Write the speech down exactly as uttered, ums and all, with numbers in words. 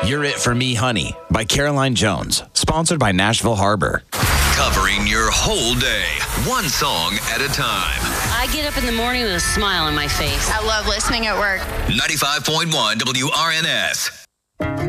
You're It For Me, Honey by Caroline Jones. Sponsored by Nashville Harbor. Covering your whole day, one song at a time. I get up in the morning with a smile on my face. I love listening at work. ninety-five point one W R N S.